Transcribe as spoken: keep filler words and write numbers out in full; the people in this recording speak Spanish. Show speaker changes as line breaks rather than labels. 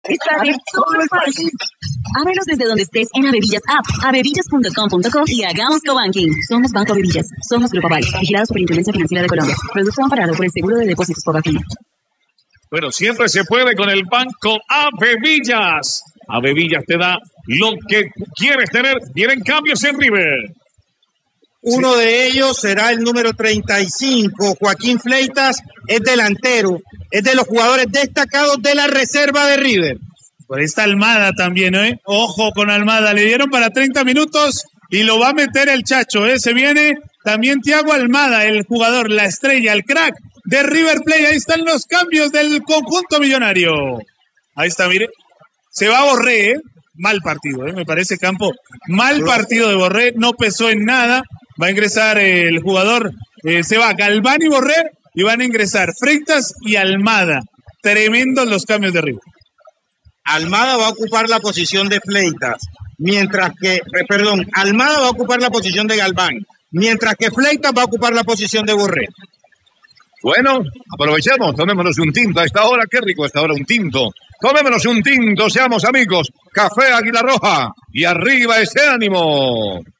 Está de todo el país. Ábrelos desde donde estés en Avevillas App, avevillas punto com punto co y hagamos cobanking. Somos Banco Avevillas. Somos Grupo Aval. Vigilado Superintendencia Financiera de Colombia. Producto amparado por el Seguro de Depósitos Población.
Bueno, siempre se puede con el Banco Avevillas. Avevillas te da lo que quieres tener. Vienen cambios en River.
Uno de ellos será el número treinta y cinco, Joaquín Fleitas, es delantero, es de los jugadores destacados de la reserva de River.
Por esta Almada también, ¿eh? Ojo con Almada, le dieron para treinta minutos y lo va a meter el Chacho, ¿eh? Se viene también Thiago Almada, el jugador, la estrella, el crack de River Plate. Ahí están los cambios del conjunto millonario. Ahí está, mire. Se va Borré, ¿eh? Mal partido, ¿eh? Me parece, Campo. Mal partido de Borré, no pesó en nada. Va a ingresar el jugador, eh, se va Galván y Borré, y van a ingresar Freitas y Almada. Tremendos los cambios de River.
Almada va a ocupar la posición de Fleitas, mientras que, eh, perdón, Almada va a ocupar la posición de Galván, mientras que Fleitas va a ocupar la posición de Borré.
Bueno, aprovechemos, tomémonos un tinto a esta hora, qué rico a esta hora un tinto. Tomémonos un tinto, seamos amigos. Café Águila Roja y arriba ese ánimo.